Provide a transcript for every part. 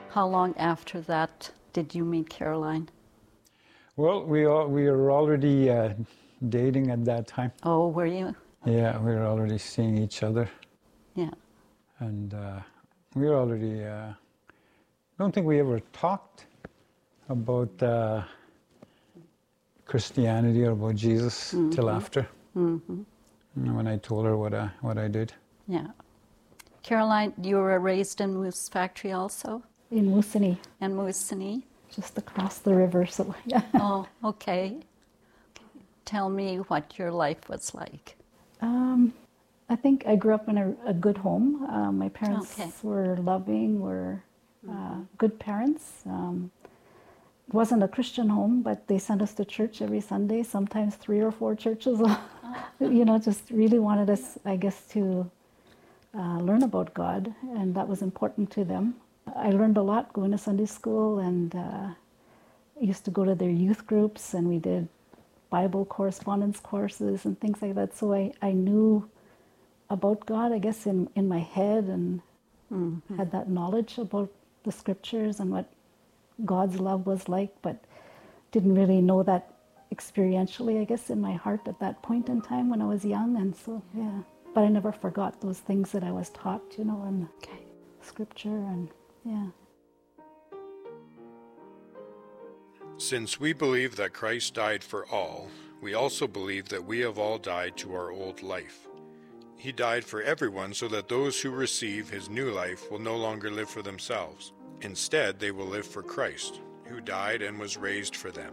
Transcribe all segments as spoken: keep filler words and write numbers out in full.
How long after that did you meet Caroline? Well, we all, we were already uh, dating at that time. Oh, were you? Yeah, we were already seeing each other. Yeah. And uh, we were already, uh, don't think we ever talked about uh, Christianity or about Jesus mm-hmm. till after. Mm-hmm. When I told her what I, what I did. Yeah. Caroline, you were raised in Moose Factory also? In Moosonee. In Moosonee? Just across the river, so yeah. Oh, okay. Tell me what your life was like. Um, I think I grew up in a, a good home. Uh, my parents okay. were loving, were uh, good parents. Um, it wasn't a Christian home, but they sent us to church every Sunday, sometimes three or four churches. You know, just really wanted us, I guess, to uh, learn about God, and that was important to them. I learned a lot going to Sunday school, and uh, used to go to their youth groups, and we did Bible correspondence courses and things like that. So I, I knew about God, I guess, in, in my head, and mm-hmm. had that knowledge about the scriptures and what God's love was like, but didn't really know that experientially, I guess, in my heart at that point in time when I was young. And so, yeah. But I never forgot those things that I was taught, you know, in okay. scripture, and yeah. Since we believe that Christ died for all, we also believe that we have all died to our old life. He died for everyone so that those who receive his new life will no longer live for themselves. Instead, they will live for Christ, who died and was raised for them.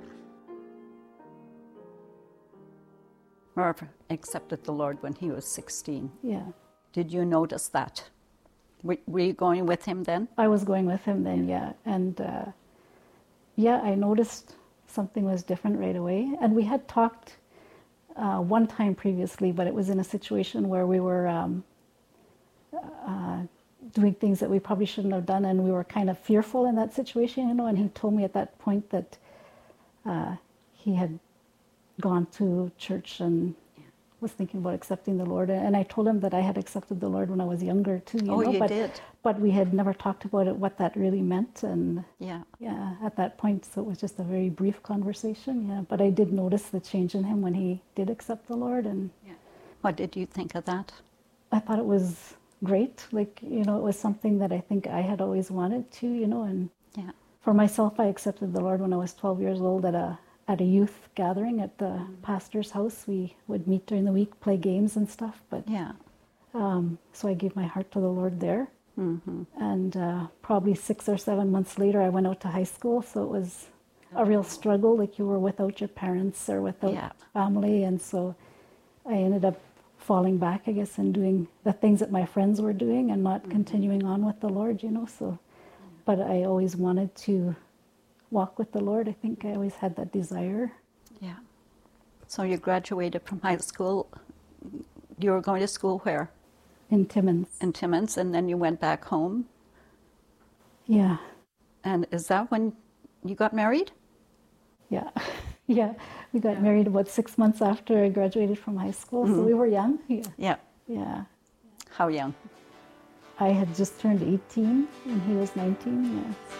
Murph accepted the Lord when he was sixteen. Yeah. Did you notice that? Were, were you going with him then? I was going with him then, yeah. And uh, yeah, I noticed something was different right away. And we had talked uh, one time previously, but it was in a situation where we were um, uh, doing things that we probably shouldn't have done, and we were kind of fearful in that situation, you know. And he told me at that point that uh, he had gone to church and was thinking about accepting the Lord. And I told him that I had accepted the Lord when I was younger too, you oh, know. you but, did? But we had never talked about it, what that really meant. And yeah, yeah, at that point, so it was just a very brief conversation, yeah. But I did notice the change in him when he did accept the Lord. And yeah. What did you think of that? I thought it was great. Like, you know, it was something that I think I had always wanted to, you know. And yeah. For myself, I accepted the Lord when I was twelve years old at a at a youth gathering at the mm-hmm. pastor's house. We would meet during the week, play games and stuff. But yeah, um, so I gave my heart to the Lord there. Mm-hmm. And uh, probably six or seven months later, I went out to high school. So it was a real struggle. Like, you were without your parents or without yeah. family, and so I ended up falling back, I guess, and doing the things that my friends were doing and not mm-hmm. continuing on with the Lord, you know. So, but I always wanted to walk with the Lord. I think I always had that desire. Yeah. So you graduated from high school. You were going to school where? In Timmins. In Timmins, and then you went back home. Yeah. And is that when you got married? Yeah. Yeah. We got yeah. married about six months after I graduated from high school. Mm-hmm. So we were young. Yeah. Yeah. Yeah. How young? I had just turned eighteen and he was nineteen. Yeah.